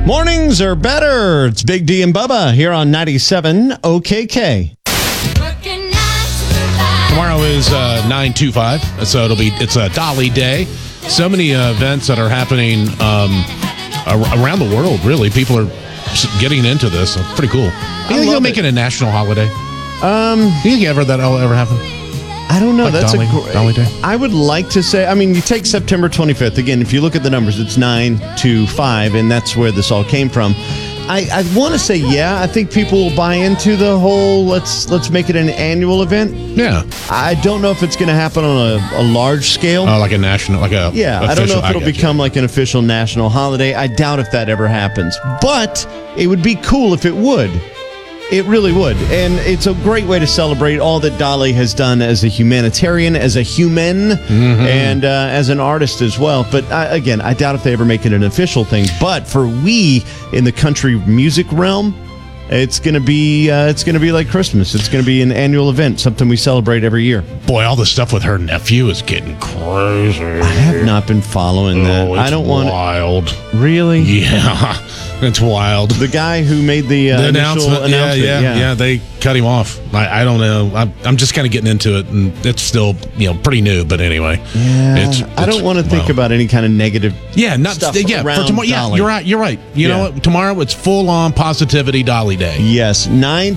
Mornings are better. It's Big D and Bubba here on 97 OKK. Tomorrow is 9/25, so it's a Dolly Day. So many events that are happening around the world, really. People are getting into this. It's pretty cool. Do you think they'll make it a national holiday? Do you think that'll ever happen? I don't know. Like That's Dolly Day? I would like to say, you take September 25th. Again, if you look at the numbers, it's 9-5, and that's where this all came from. I want to say, yeah, I think people will buy into the whole let's make it an annual event. Yeah. I don't know if it's going to happen on a large scale. Oh, like a national, like a yeah. official, I don't know if it'll become like an official national holiday. I doubt if that ever happens. But it would be cool if it would. It really would. And it's a great way to celebrate all that Dolly has done as a humanitarian, as a human, and as an artist as well. But again, I doubt if they ever make it an official thing. But for we in the country music realm, it's gonna be like Christmas. It's gonna be an annual event, something we celebrate every year. Boy, all the stuff with her nephew is getting crazy. I have not been following that. It's I don't want wild. Really? Yeah, it's wild. The guy who made the initial announcement. Yeah, they cut him off. I don't know. I'm just kind of getting into it, and it's still pretty new. But anyway, I don't want to think about any kind of negative. Yeah, stuff for around tomorrow. Yeah, Dolly. you're right. You know what? Tomorrow it's full on positivity Dolly Day. Yes, 9